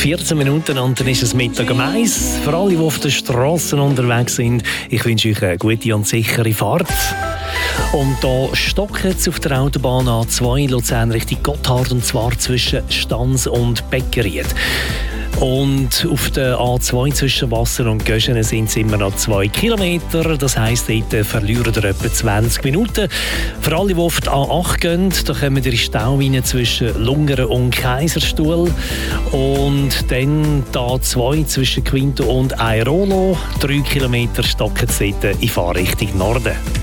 14 Minuten und dann ist es Mittag um 1. Für alle, die auf den Strassen unterwegs sind, ich wünsche euch eine gute und sichere Fahrt. Und da stockt es auf der Autobahn A2 Luzern Richtung Gotthard, und zwar zwischen Stans und Beckeried. Und auf der A2 zwischen Wasser und Göschenen sind es immer noch 2 Kilometer. Das heisst, dort verlieren ihr etwa 20 Minuten. Für alle, die auf die A8 gehen, da kommen ihr in Stau rein zwischen Lungern und Kaiserstuhl. Und dann die A2 zwischen Quinto und Airolo. 3 Kilometer stocken es dort in Fahrrichtung Norden.